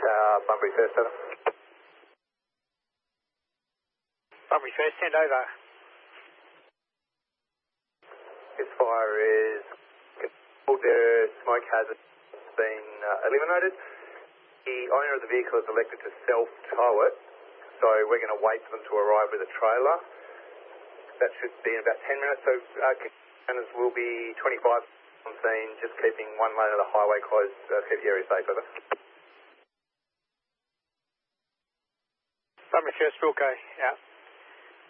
Bunbury First, over. Bunbury First, send over. This fire is all the smoke hazard has been eliminated. The owner of the vehicle has elected to self-tow it, so we're going to wait for them to arrive with a trailer. That should be in about 10 minutes, so runners will be 25 on scene, just keeping one lane of the highway closed, keep the area safe, over. Bunbury First, Wilco, out.